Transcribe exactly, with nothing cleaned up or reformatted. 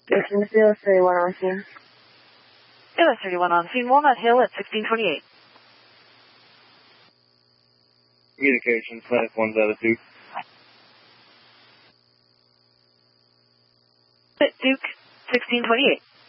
Dixon Field, thirty-one on scene. Yeah, that's thirty-one on scene. Walnut Hill at sixteen twenty-eight. Communications, flight one zero two. Duke, sixteen twenty-eight.